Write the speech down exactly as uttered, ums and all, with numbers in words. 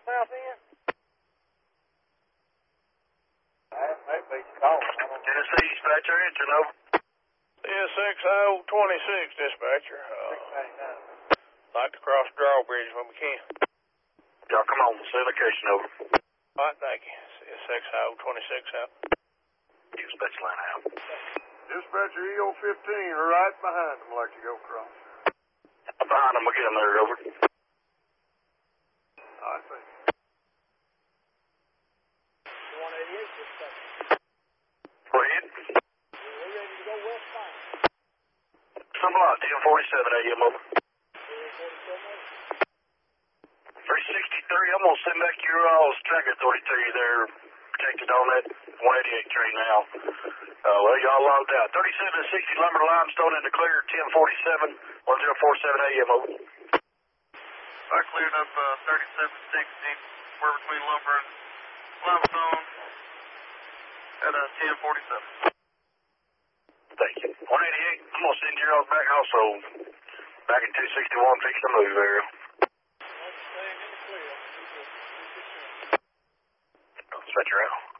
south end? That may be called. Tennessee dispatcher, enter over. Yeah, six oh twenty-six, dispatcher. Uh, like to cross the drawbridge when we can. Y'all come on, say location over. All right, thank you. six oh twenty-six out. Dispatch line out. Dispatcher E O fifteen, right behind them, like to go across. Behind them, we'll get them there, over. I think. one eighty-eight, dispatcher. Go ahead. We're ready to go westbound. Some lot, ten forty-seven A M over. three sixty-three, I'm going to send back your all's tracker authority to you there, protected on that one eighty-eight train now. Uh, well, y'all logged out. thirty-seven sixty Lumber Limestone in the clear, ten forty-seven, one oh four seven A M over. I cleared up uh, thirty-seven sixty, we're between Lumber and Limestone at uh, ten forty-seven. Thank you. one eighty-eight, I'm going to send your all back also. Back in two sixty-one, fix the move area. Stretch around.